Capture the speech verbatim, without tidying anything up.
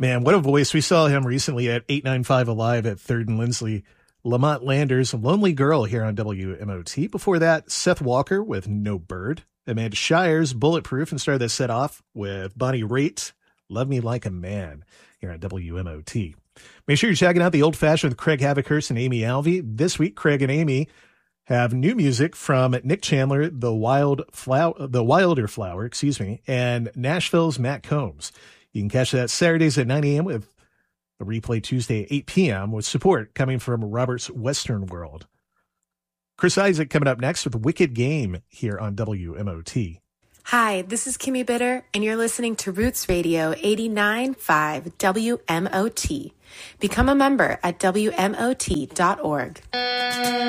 Man, what a voice. We saw him recently at eight ninety-five Alive at third and Lindsley. Lamont Landers, Lonely Girl here on W M O T. Before that, Seth Walker with No Bird. Amanda Shires, Bulletproof, and started that set off with Bonnie Raitt, Love Me Like a Man here on W M O T. Make sure you're checking out The Old Fashioned with Craig Havikhurst and Amy Alvey. This week, Craig and Amy have new music from Nick Chandler, The Wild Flower, The Wilder Flower, excuse me, and Nashville's Matt Combs. You can catch that Saturdays at nine a.m. with a replay Tuesday at eight p.m. with support coming from Robert's Western World. Chris Isaak coming up next with Wicked Game here on W M O T. Hi, this is Kimmy Bitter, and you're listening to Roots Radio eighty-nine point five W M O T. Become a member at W M O T dot org.